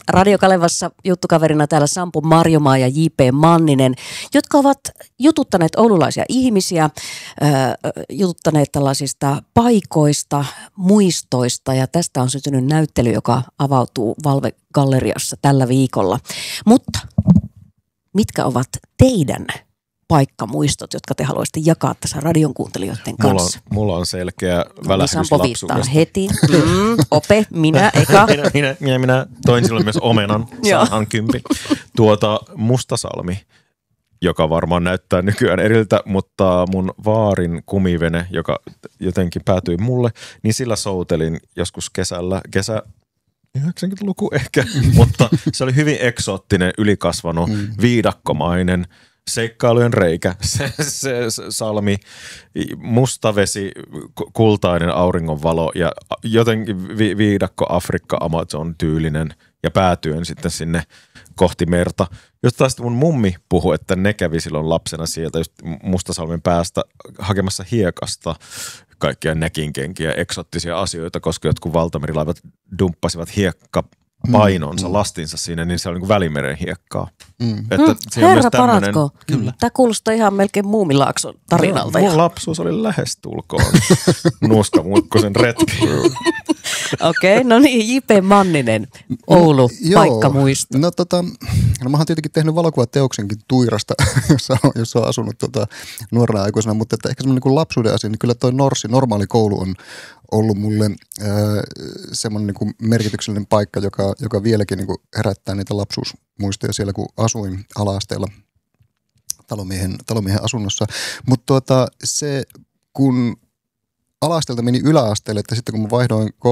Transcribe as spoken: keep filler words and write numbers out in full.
Radio Kalevassa juttukaverina täällä Sampo Marjomaa ja J P Manninen, jotka ovat jututtaneet oululaisia ihmisiä, äh, jututtaneet tällaisista paikoista, muistoista ja tästä on syntynyt näyttely, joka avautuu Valve-galleriassa tällä viikolla. Mutta mitkä ovat teidän paikkamuistot, jotka te haluaisitte jakaa tässä radion kuuntelijoiden kanssa? Mulla on, mulla on selkeä välähdys Sampo viittaa lapsuudesta. heti. Mm, ope, minä, eka. minä, minä, minä, minä toin silloin myös omenan, saan kympi. Tuota Mustasalmi, joka varmaan näyttää nykyään eriltä, mutta mun vaarin kumivene, joka jotenkin päätyi mulle, niin sillä soutelin joskus kesällä, kesä yhdeksänkymmentäluku ehkä, mutta se oli hyvin eksoottinen, ylikasvanut, mm. viidakkomainen, seikkailujen reikä, se, se, se salmi, musta vesi, kultainen auringonvalo ja jotenkin vi, viidakko Afrikka Amazon tyylinen ja päätyen sitten sinne kohti merta. Jostain sitten mun mummi puhui, että ne kävi silloin lapsena sieltä just Mustasalmen päästä hakemassa hiekasta kaikkia nekinkenkiä, eksoottisia asioita, koska jotkut valtamerilaivat dumppasivat hiekka painonsa, mm, lastinsa siinä, niin se oli niin kuin Välimeren hiekkaa. Mm. Että mm, herra paratko. Kyllä. Tämä kuulostaa ihan melkein Muumilaakson tarinalta. Mun lapsuus oli lähestulkoon nuuskamuikkosen retki. Okei, okay, no niin, J P Manninen, Oulu, no, paikkamuisto. No tota, no mä oon tietenkin tehnyt valokuvateoksenkin Tuirasta, jossa on, jossa on asunut tota, nuorena aikuisena, mutta että ehkä semmoinen niin lapsuuden asia, niin kyllä toi Norssi, normaali koulu on ollut mulle äh, semmoinen niin kuin merkityksellinen paikka, joka, joka vieläkin niin kuin herättää niitä lapsuusmuistoja siellä, kun asuin ala-asteella talomiehen, talomiehen asunnossa. Mutta tuota, se, kun ala-asteelta meni yläasteelle, että sitten kun mä vaihdoin